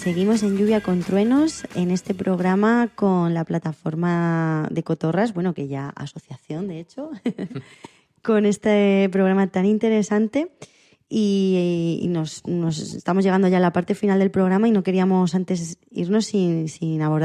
Seguimos en Lluvia con Truenos en este programa con la plataforma de Cotorras, bueno, que ya asociación, de hecho, con este programa tan interesante. Y nos estamos llegando ya a la parte final del programa y no queríamos antes irnos sin abordar